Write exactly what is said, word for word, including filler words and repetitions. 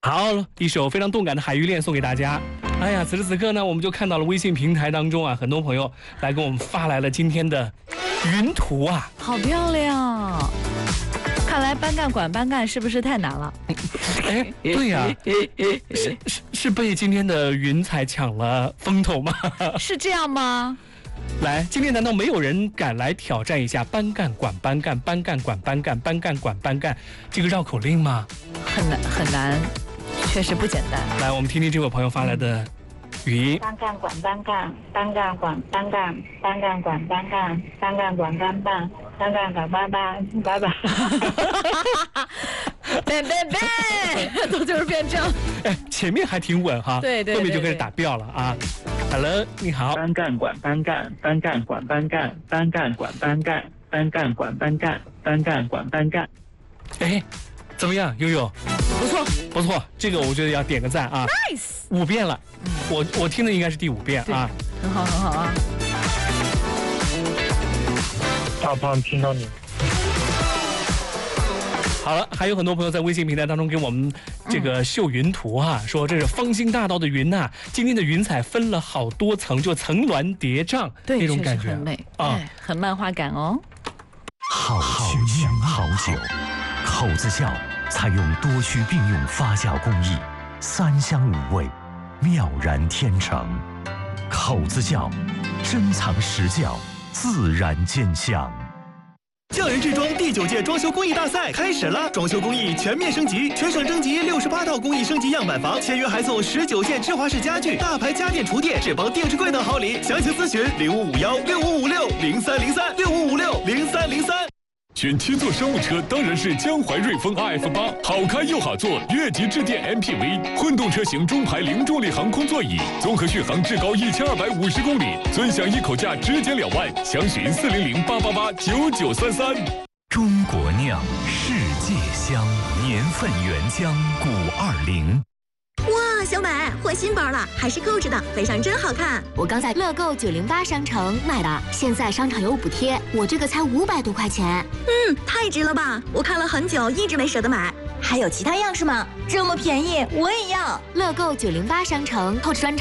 好，一首非常动感的《海芋恋》送给大家。哎呀，此时此刻呢，我们就看到了微信平台当中啊，很多朋友来给我们发来了今天的云图啊， 好漂亮！看来班干管班干是不是太难了？ 哎，对呀、啊，是是是被今天的云彩抢了风头吗？ 是这样吗？ 来，今天难道没有人敢来挑战一下班干管班干，班干管班干，班干管班干这个绕口令吗？ 很难很难，确实不简单。 来，我们听听这位朋友发来的语音。 班干管班干，班干管班干，班干管班干，班干管班干，班干管班干，拜拜。 变变变，都就是变正。 哎，前面还挺稳哈， 对对对对， 后面就开始打调了啊。Hello， 你好。 班干管班干，班干管班干，班干管班干，班干管班干，班干管班干。 哎，怎么样，悠悠？ 不错， 不错，这个我觉得要点个赞啊。 Nice， 五遍了，嗯、我我听的应该是第五遍啊。 很好，很好啊。 大胖听到你。 好了，还有很多朋友在微信平台当中给我们这个秀云图哈、啊，嗯、说这是方兴大道的云呐、啊，今天的云彩分了好多层，就层峦叠嶂那种感觉， 很美啊、 哎，很漫画感哦。 好曲酿好酒，口子窖采用多区并用发酵工艺，三香五味，妙然天成。口子窖，珍藏实窖，自然见香。 匠人制装第九届装修工艺大赛开始了，装修工艺全面升级，全省征集六十八套工艺升级样板房，签约还送十九件芝华士家具、大牌家电厨电、智邦电视柜等好礼。详情咨询零五五幺六五五六零三零三六五五六零三零三。 选七座商务车当然是江淮瑞风 R F 八，好开又好坐，越级致电 M P V， 混动车型中排零重力航空座椅，综合续航至高一千二百五十公里，尊享一口价直减两万，详询四零零八八八九九三三。 中国酿，世界香，年份原浆五二零。 哇，小美换新包了，还是购置的，背上真好看。 我刚在乐购九零八商城买的，现在商场有补贴，我这个才五百多块钱。 嗯，太值了吧！我看了很久，一直没舍得买。还有其他样式吗？这么便宜，我也要。 乐购九零八商城购置专